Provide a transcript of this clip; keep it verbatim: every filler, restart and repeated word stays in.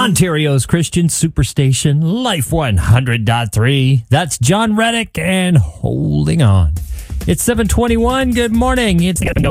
Ontario's Christian Superstation, Life one hundred point three. That's John Reddick and Holding On. It's seven twenty-one. Good morning. It's